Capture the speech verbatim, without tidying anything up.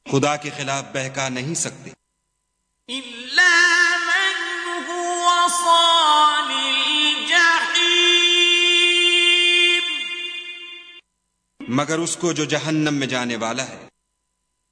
खुदा के खिलाफ बहका नहीं सकते इल्ला मन हुवा सालिल जहीम, मगर उसको जो जहन्नम में जाने वाला है।